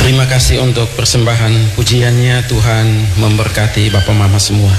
Terima kasih untuk persembahan pujiannya. Tuhan memberkati Bapak Mama semua.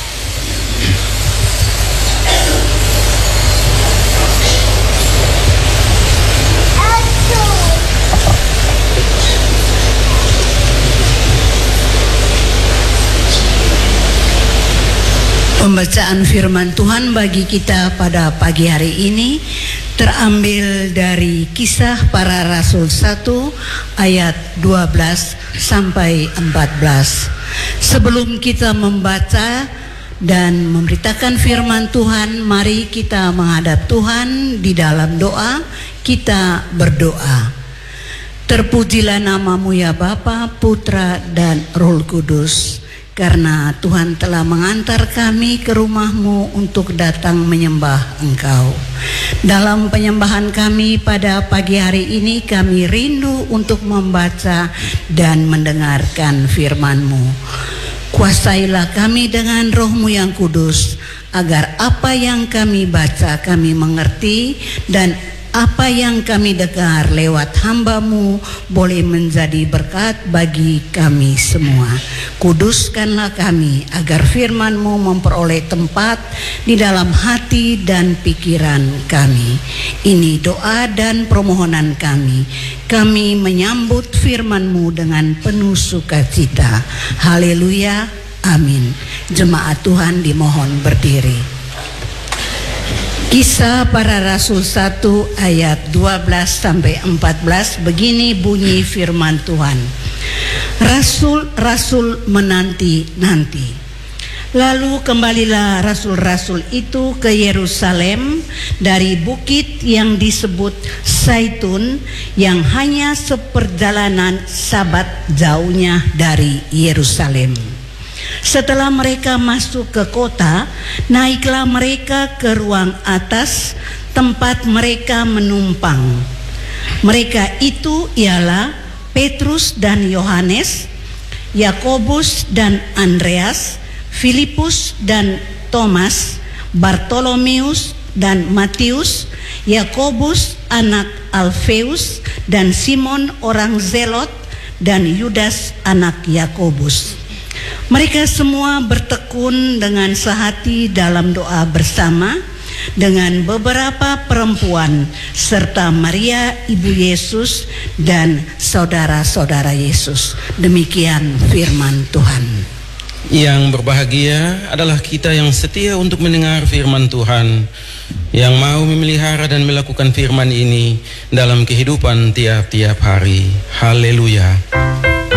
Pembacaan firman Tuhan bagi kita pada pagi hari ini terambil dari Kisah Para Rasul 1 ayat 12 sampai 14. Sebelum kita membaca dan memberitakan firman Tuhan, mari kita menghadap Tuhan di dalam doa. Kita berdoa. Terpujilah namamu ya Bapa, Putra dan Roh Kudus. Karena Tuhan telah mengantar kami ke rumah-Mu untuk datang menyembah Engkau. Dalam penyembahan kami pada pagi hari ini, kami rindu untuk membaca dan mendengarkan firman-Mu. Kuasailah kami dengan Roh-Mu yang kudus, agar apa yang kami baca kami mengerti, dan apa yang kami dengar lewat hamba-Mu boleh menjadi berkat bagi kami semua. Kuduskanlah kami agar firman-Mu memperoleh tempat di dalam hati dan pikiran kami. Ini doa dan permohonan kami. Kami menyambut firman-Mu dengan penuh sukacita. Haleluya, amin. Jemaat Tuhan dimohon berdiri. Kisah Para Rasul 1 ayat 12 sampai 14, begini bunyi firman Tuhan. Rasul-rasul menanti-nanti. Lalu kembalilah rasul-rasul itu ke Yerusalem dari bukit yang disebut Zaitun, yang hanya seperjalanan Sabat jauhnya dari Yerusalem. Setelah mereka masuk ke kota, naiklah mereka ke ruang atas tempat mereka menumpang. Mereka itu ialah Petrus dan Yohanes, Yakobus dan Andreas, Filipus dan Thomas, Bartolomeus dan Matius, Yakobus anak Alfeus dan Simon orang Zelot, dan Yudas anak Yakobus. Mereka semua bertekun dengan sehati dalam doa bersama dengan beberapa perempuan serta Maria ibu Yesus dan saudara-saudara Yesus. Demikian firman Tuhan. Yang berbahagia adalah kita yang setia untuk mendengar firman Tuhan, yang mau memelihara dan melakukan firman ini dalam kehidupan tiap-tiap hari. Haleluya.